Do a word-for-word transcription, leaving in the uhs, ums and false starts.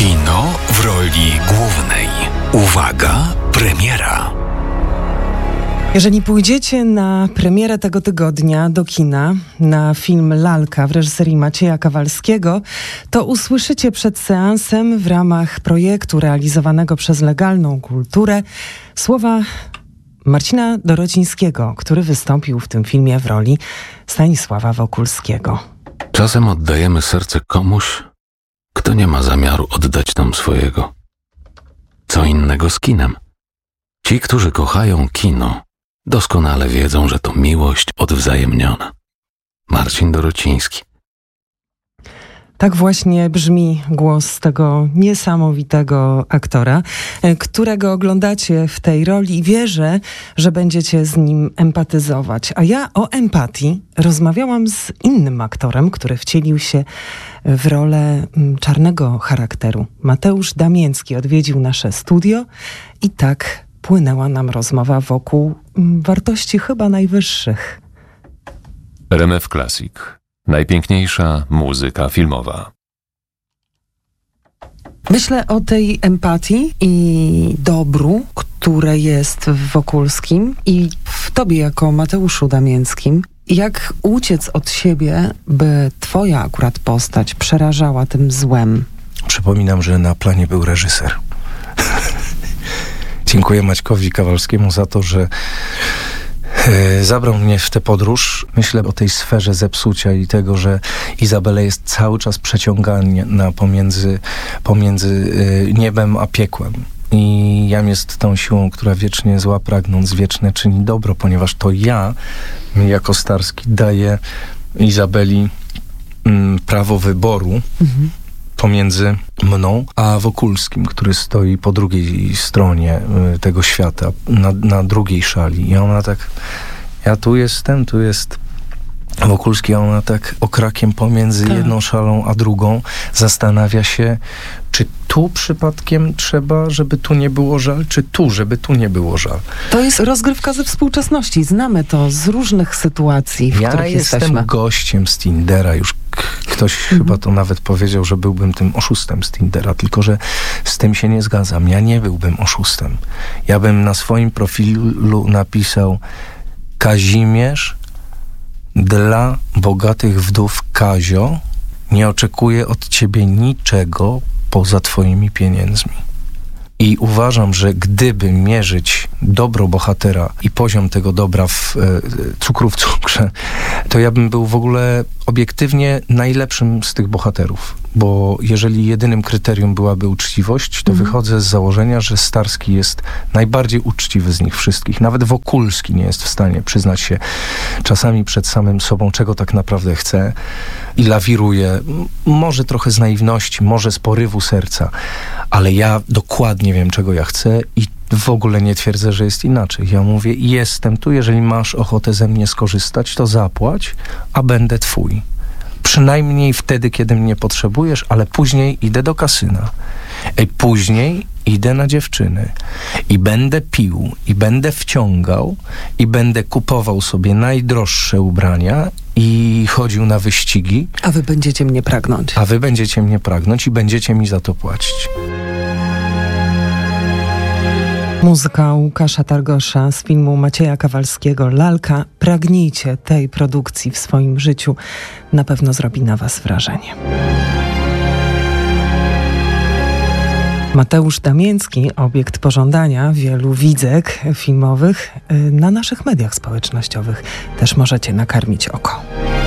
Kino w roli głównej. Uwaga, premiera. Jeżeli pójdziecie na premierę tego tygodnia do kina na film Lalka w reżyserii Macieja Kawalskiego, to usłyszycie przed seansem w ramach projektu realizowanego przez Legalną Kulturę słowa Marcina Dorocińskiego, który wystąpił w tym filmie w roli Stanisława Wokulskiego. Czasem oddajemy serce komuś, kto nie ma zamiaru oddać nam swojego. Co innego z kinem. Ci, którzy kochają kino, doskonale wiedzą, że to miłość odwzajemniona. Marcin Dorociński. Tak właśnie brzmi głos tego niesamowitego aktora, którego oglądacie w tej roli i wierzę, że będziecie z nim empatyzować. A ja o empatii rozmawiałam z innym aktorem, który wcielił się w rolę czarnego charakteru. Mateusz Damięcki odwiedził nasze studio i tak płynęła nam rozmowa wokół wartości chyba najwyższych. R M F Classic. Najpiękniejsza muzyka filmowa. Myślę o tej empatii i dobru, które jest w Wokulskim i w tobie jako Mateuszu Damięckim. Jak uciec od siebie, by twoja akurat postać przerażała tym złem? Przypominam, że na planie był reżyser. Dziękuję Maćkowi Kawalskiemu za to, że zabrał mnie w tę podróż. Myślę o tej sferze zepsucia i tego, że Izabela jest cały czas przeciągana pomiędzy, pomiędzy niebem a piekłem. I jam jest tą siłą, która wiecznie zła pragnąc, wieczne czyni dobro, ponieważ to ja, jako Starski, daję Izabeli mm, prawo wyboru mhm. pomiędzy mną a Wokulskim, który stoi po drugiej stronie y, tego świata, na, na drugiej szali. I ona tak, ja tu jestem, tu jest Wokulski, a ona tak okrakiem pomiędzy tak. jedną szalą a drugą zastanawia się, czy tu przypadkiem trzeba, żeby tu nie było żal, czy tu, żeby tu nie było żal. To jest rozgrywka ze współczesności. Znamy to z różnych sytuacji, w ja których jestem jesteśmy. gościem z Tindera. Już k- ktoś mhm. chyba to nawet powiedział, że byłbym tym oszustem z Tindera, tylko że z tym się nie zgadzam. Ja nie byłbym oszustem. Ja bym na swoim profilu napisał Kazimierz dla bogatych wdów Kazio, nie oczekuję od ciebie niczego poza twoimi pieniędzmi. I uważam, że gdyby mierzyć dobro bohatera i poziom tego dobra w e, cukru w cukrze, to ja bym był w ogóle obiektywnie najlepszym z tych bohaterów. Bo jeżeli jedynym kryterium byłaby uczciwość, to mhm. wychodzę z założenia, że Starski jest najbardziej uczciwy z nich wszystkich. Nawet Wokulski nie jest w stanie przyznać się czasami przed samym sobą, czego tak naprawdę chce i lawiruje. M- może trochę z naiwności, może z porywu serca, ale ja dokładnie wiem, czego ja chcę i w ogóle nie twierdzę, że jest inaczej. Ja mówię, jestem tu, jeżeli masz ochotę ze mnie skorzystać, to zapłać, a będę twój. Przynajmniej wtedy, kiedy mnie potrzebujesz, ale później idę do kasyna. I później idę na dziewczyny. I będę pił, i będę wciągał, i będę kupował sobie najdroższe ubrania i chodził na wyścigi. A wy będziecie mnie pragnąć. A wy będziecie mnie pragnąć i będziecie mi za to płacić. Muzyka Łukasza Targosza z filmu Macieja Kawalskiego Lalka. Pragnijcie tej produkcji w swoim życiu. Na pewno zrobi na was wrażenie. Mateusz Damięcki, obiekt pożądania wielu widzek filmowych. Na naszych mediach społecznościowych też możecie nakarmić oko.